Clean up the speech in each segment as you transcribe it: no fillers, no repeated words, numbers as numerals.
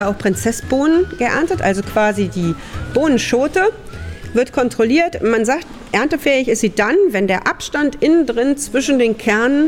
Auch Prinzessbohnen geerntet, also quasi die Bohnenschote wird kontrolliert. Man sagt, erntefähig ist sie dann, wenn der Abstand innen drin zwischen den Kernen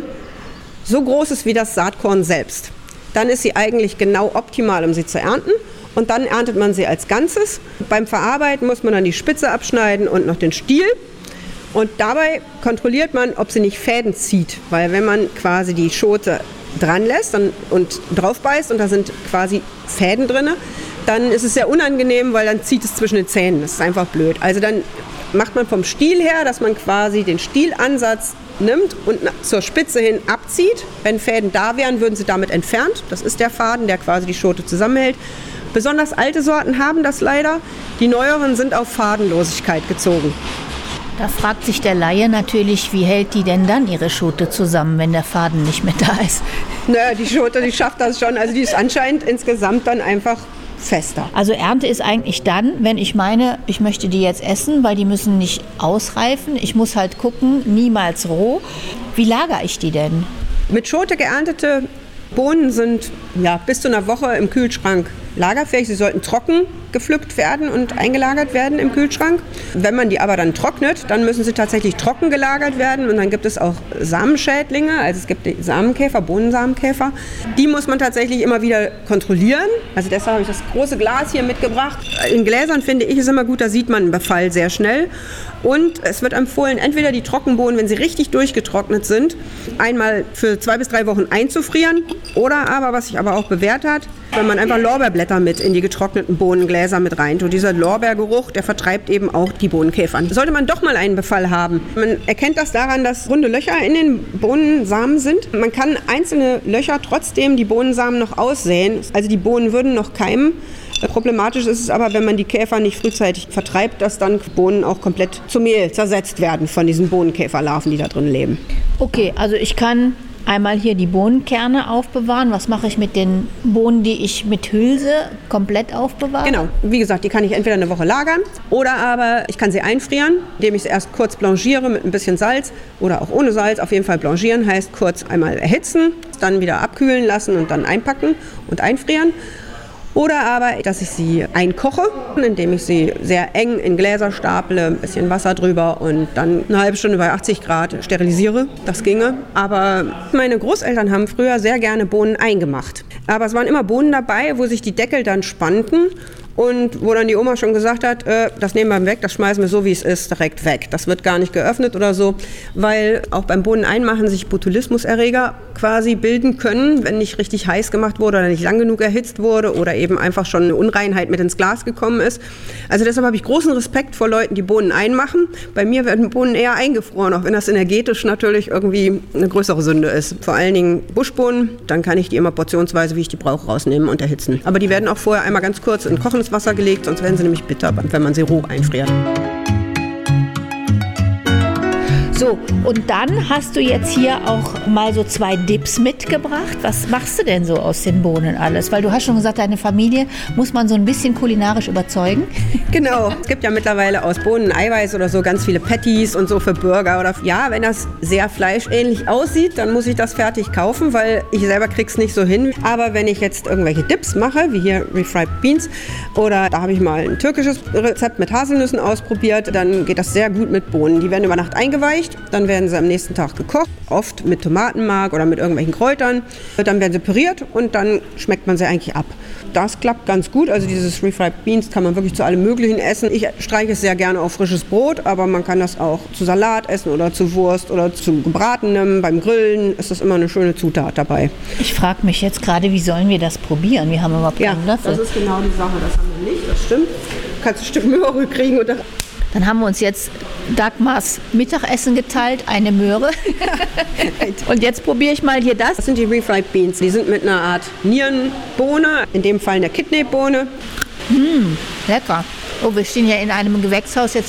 so groß ist wie das Saatkorn selbst. Dann ist sie eigentlich genau optimal, um sie zu ernten. Und dann erntet man sie als Ganzes. Beim Verarbeiten muss man dann die Spitze abschneiden und noch den Stiel. Und dabei kontrolliert man, ob sie nicht Fäden zieht. Weil wenn man quasi die Schote dran lässt und drauf beißt und da sind quasi Fäden drin, dann ist es sehr unangenehm, weil dann zieht es zwischen den Zähnen. Das ist einfach blöd. Also dann macht man vom Stiel her, dass man quasi den Stielansatz nimmt und zur Spitze hin abzieht. Wenn Fäden da wären, würden sie damit entfernt. Das ist der Faden, der quasi die Schote zusammenhält. Besonders alte Sorten haben das leider. Die neueren sind auf Fadenlosigkeit gezogen. Da fragt sich der Laie natürlich, wie hält die denn dann ihre Schote zusammen, wenn der Faden nicht mehr da ist? Naja, die Schote, die schafft das schon. Also die ist anscheinend insgesamt dann einfach fester. Also Ernte ist eigentlich dann, wenn ich meine, ich möchte die jetzt essen, weil die müssen nicht ausreifen. Ich muss halt gucken, niemals roh. Wie lagere ich die denn? Mit Schote geerntete Bohnen sind bis zu einer Woche im Kühlschrank lagerfähig. Sie sollten trocken gepflückt werden und eingelagert werden im Kühlschrank. Wenn man die aber dann trocknet, dann müssen sie tatsächlich trocken gelagert werden. Und dann gibt es auch Samenschädlinge, also es gibt die Samenkäfer, Bohnensamenkäfer. Die muss man tatsächlich immer wieder kontrollieren. Also deshalb habe ich das große Glas hier mitgebracht. In Gläsern finde ich es immer gut, da sieht man einen Befall sehr schnell. Und es wird empfohlen, entweder die Trockenbohnen, wenn sie richtig durchgetrocknet sind, einmal für 2 bis 3 Wochen einzufrieren. Oder aber, was sich aber auch bewährt hat, wenn man einfach Lorbeerblätter mit in die getrockneten Bohnengläser mit reintut. Dieser Lorbeergeruch, der vertreibt eben auch die Bohnenkäfer. Sollte man doch mal einen Befall haben. Man erkennt das daran, dass runde Löcher in den Bohnensamen sind. Man kann einzelne Löcher trotzdem die Bohnensamen noch aussäen. Also die Bohnen würden noch keimen. Problematisch ist es aber, wenn man die Käfer nicht frühzeitig vertreibt, dass dann Bohnen auch komplett zu Mehl zersetzt werden von diesen Bohnenkäferlarven, die da drin leben. Okay, also ich kann einmal hier die Bohnenkerne aufbewahren. Was mache ich mit den Bohnen, die ich mit Hülse komplett aufbewahre? Genau, wie gesagt, die kann ich entweder eine Woche lagern oder aber ich kann sie einfrieren, indem ich sie erst kurz blanchiere mit ein bisschen Salz oder auch ohne Salz. Auf jeden Fall blanchieren heißt kurz einmal erhitzen, dann wieder abkühlen lassen und dann einpacken und einfrieren. Oder aber, dass ich sie einkoche, indem ich sie sehr eng in Gläser staple, ein bisschen Wasser drüber und dann eine halbe Stunde bei 80 Grad sterilisiere. Das ginge. Aber meine Großeltern haben früher sehr gerne Bohnen eingemacht. Aber es waren immer Bohnen dabei, wo sich die Deckel dann spannten. Und wo dann die Oma schon gesagt hat, das nehmen wir weg, das schmeißen wir so, wie es ist, direkt weg. Das wird gar nicht geöffnet oder so, weil auch beim Bohneneinmachen sich Botulismuserreger quasi bilden können, wenn nicht richtig heiß gemacht wurde oder nicht lang genug erhitzt wurde oder eben einfach schon eine Unreinheit mit ins Glas gekommen ist. Also deshalb habe ich großen Respekt vor Leuten, die Bohnen einmachen. Bei mir werden Bohnen eher eingefroren, auch wenn das energetisch natürlich irgendwie eine größere Sünde ist. Vor allen Dingen Buschbohnen, dann kann ich die immer portionsweise, wie ich die brauche, rausnehmen und erhitzen. Aber die werden auch vorher einmal ganz kurz in kochendes Wasser gelegt, sonst werden sie nämlich bitter, wenn man sie roh einfriert. So, und dann hast du jetzt hier auch mal so 2 Dips mitgebracht. Was machst du denn so aus den Bohnen alles? Weil du hast schon gesagt, deine Familie muss man so ein bisschen kulinarisch überzeugen. Genau, es gibt ja mittlerweile aus Bohnen Eiweiß oder so ganz viele Patties und so für Burger. Oder ja, wenn das sehr fleischähnlich aussieht, dann muss ich das fertig kaufen, weil ich selber krieg's nicht so hin. Aber wenn ich jetzt irgendwelche Dips mache, wie hier Refried Beans, oder da habe ich mal ein türkisches Rezept mit Haselnüssen ausprobiert, dann geht das sehr gut mit Bohnen. Die werden über Nacht eingeweicht. Dann werden sie am nächsten Tag gekocht, oft mit Tomatenmark oder mit irgendwelchen Kräutern. Dann werden sie püriert und dann schmeckt man sie eigentlich ab. Das klappt ganz gut. Also dieses Refried Beans kann man wirklich zu allem Möglichen essen. Ich streiche es sehr gerne auf frisches Brot, aber man kann das auch zu Salat essen oder zu Wurst oder zu Gebratenem. Beim Grillen ist das immer eine schöne Zutat dabei. Ich frage mich jetzt gerade, wie sollen wir das probieren? Wir haben überhaupt keinen Löffel. Das ist genau die Sache, das haben wir nicht, das stimmt. Du kannst ein Stück Möhre kriegen oder... Dann haben wir uns jetzt Dagmars Mittagessen geteilt, eine Möhre. Und jetzt probiere ich mal hier das. Das sind die Refried Beans. Die sind mit einer Art Nierenbohne, in dem Fall eine Kidneybohne. Lecker. Oh, wir stehen hier in einem Gewächshaus. Jetzt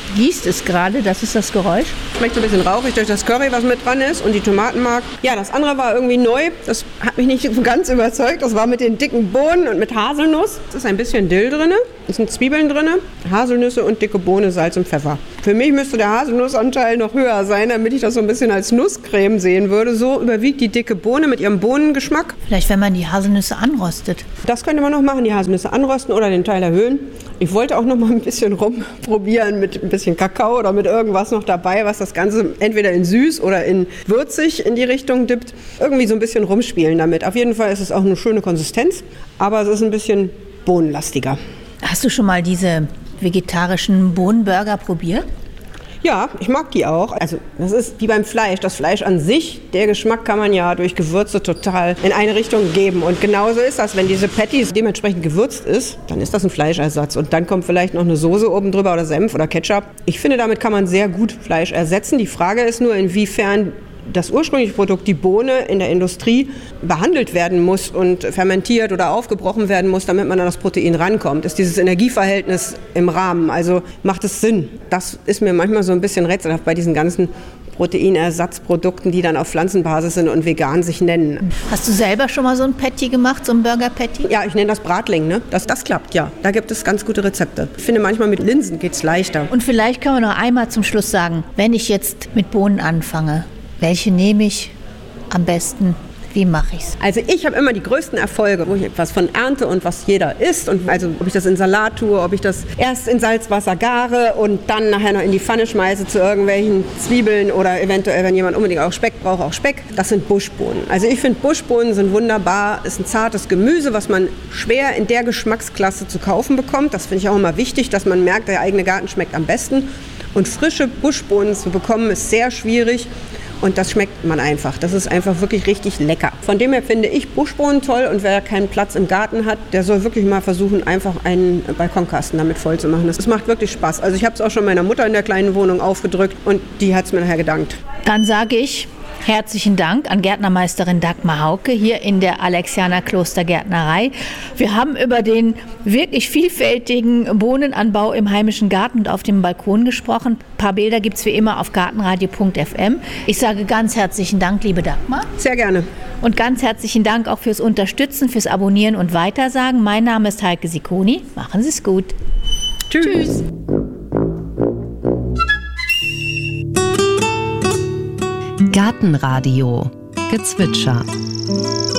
gießt es gerade, das ist das Geräusch. Schmeckt so ein bisschen rauchig durch das Curry, was mit dran ist und die Tomatenmark. Ja, das andere war irgendwie neu. Das hat mich nicht so ganz überzeugt. Das war mit den dicken Bohnen und mit Haselnuss. Es ist ein bisschen Dill drin, es sind Zwiebeln drin, Haselnüsse und dicke Bohne, Salz und Pfeffer. Für mich müsste der Haselnussanteil noch höher sein, damit ich das so ein bisschen als Nusscreme sehen würde. So überwiegt die dicke Bohne mit ihrem Bohnengeschmack. Vielleicht, wenn man die Haselnüsse anrostet. Das könnte man noch machen, die Haselnüsse anrosten oder den Teil erhöhen. Ich wollte auch noch mal ein bisschen rumprobieren mit ein bisschen Kakao oder mit irgendwas noch dabei, was das Ganze entweder in süß oder in würzig in die Richtung dippt. Irgendwie so ein bisschen rumspielen damit. Auf jeden Fall ist es auch eine schöne Konsistenz, aber es ist ein bisschen bohnenlastiger. Hast du schon mal diese vegetarischen Bohnenburger probiert? Ja, ich mag die auch. Also das ist wie beim Fleisch. Das Fleisch an sich, der Geschmack kann man ja durch Gewürze total in eine Richtung geben. Und genauso ist das, wenn diese Patties dementsprechend gewürzt ist, dann ist das ein Fleischersatz. Und dann kommt vielleicht noch eine Soße oben drüber oder Senf oder Ketchup. Ich finde, damit kann man sehr gut Fleisch ersetzen. Die Frage ist nur, inwiefern das ursprüngliche Produkt, die Bohne, in der Industrie behandelt werden muss und fermentiert oder aufgebrochen werden muss, damit man an das Protein rankommt. Ist dieses Energieverhältnis im Rahmen? Also macht es Sinn? Das ist mir manchmal so ein bisschen rätselhaft bei diesen ganzen Proteinersatzprodukten, die dann auf Pflanzenbasis sind und vegan sich nennen. Hast du selber schon mal so ein Patty gemacht, so ein Burger-Patty? Ja, ich nenne das Bratling. Ne? Das klappt, ja. Da gibt es ganz gute Rezepte. Ich finde, manchmal mit Linsen geht es leichter. Und vielleicht können wir noch einmal zum Schluss sagen, wenn ich jetzt mit Bohnen anfange, welche nehme ich am besten? Wie mache ich es? Also ich habe immer die größten Erfolge, wo ich etwas von ernte und was jeder isst. Und also ob ich das in Salat tue, ob ich das erst in Salzwasser gare und dann nachher noch in die Pfanne schmeiße zu irgendwelchen Zwiebeln oder eventuell, wenn jemand unbedingt auch Speck braucht, auch Speck. Das sind Buschbohnen. Also ich finde, Buschbohnen sind wunderbar. Ist ein zartes Gemüse, was man schwer in der Geschmacksklasse zu kaufen bekommt. Das finde ich auch immer wichtig, dass man merkt, der eigene Garten schmeckt am besten. Und frische Buschbohnen zu bekommen, ist sehr schwierig. Und das schmeckt man einfach. Das ist einfach wirklich richtig lecker. Von dem her finde ich Buschbohnen toll. Und wer keinen Platz im Garten hat, der soll wirklich mal versuchen, einfach einen Balkonkasten damit voll zu machen. Das macht wirklich Spaß. Also ich habe es auch schon meiner Mutter in der kleinen Wohnung aufgedrückt und die hat es mir nachher gedankt. Dann sage ich herzlichen Dank an Gärtnermeisterin Dagmar Hauke hier in der Alexianer Klostergärtnerei. Wir haben über den wirklich vielfältigen Bohnenanbau im heimischen Garten und auf dem Balkon gesprochen. Ein paar Bilder gibt es wie immer auf gartenradio.fm. Ich sage ganz herzlichen Dank, liebe Dagmar. Sehr gerne. Und ganz herzlichen Dank auch fürs Unterstützen, fürs Abonnieren und Weitersagen. Mein Name ist Heike Sicconi. Machen Sie es gut. Tschüss. Gartenradio Gezwitscher.